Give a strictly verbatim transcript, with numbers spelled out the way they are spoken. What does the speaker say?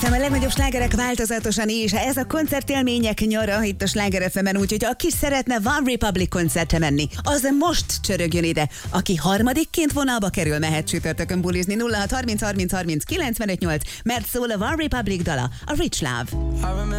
A legnagyobb slágerek változatosan is. Ez a koncertélmények nyara itt a Sláger ef emen, úgyhogy aki szeretne One Republic koncertre menni, az most csörögjön ide. Aki harmadikként vonalba kerül, mehet csütörtökön bulizni. Nulla hat harminc harminc harminc kilencvenöt nyolc, mert szól a One Republic dala, a Rich Love.